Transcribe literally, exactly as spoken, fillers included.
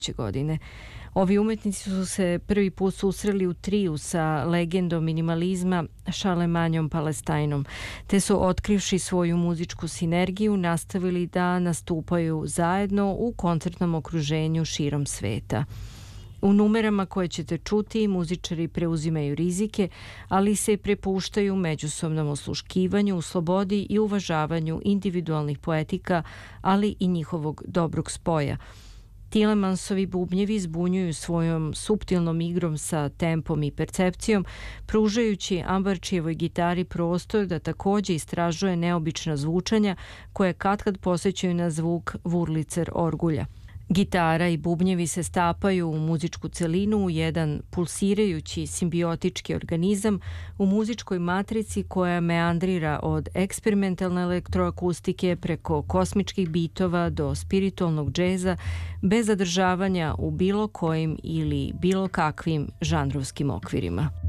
godine. Ovi umetnici su se prvi put susreli u triju sa legendom minimalizma Charlemagneom Palestainom, te su, otkrivši svoju muzičku sinergiju, nastavili da nastupaju zajedno u koncertnom okruženju širom sveta. U numerama koje ćete čuti, muzičari preuzimaju rizike, ali se prepuštaju međusobnom osluškivanju, u slobodi i uvažavanju individualnih poetika, ali i njihovog dobrog spoja. Tielemansovi bubnjevi zbunjuju svojom suptilnom igrom sa tempom i percepcijom, pružajući Ambarčijevoj gitari prostor da takođe istražuje neobična zvučanja koje katkad posećaju na zvuk Wurlitzer orgulja. Gitara i bubnjevi se stapaju u muzičku celinu, u jedan pulsirajući simbiotički organizam u muzičkoj matrici koja meandrira od eksperimentalne elektroakustike preko kosmičkih bitova do spiritualnog džeza, bez zadržavanja u bilo kojim ili bilo kakvim žanrovskim okvirima.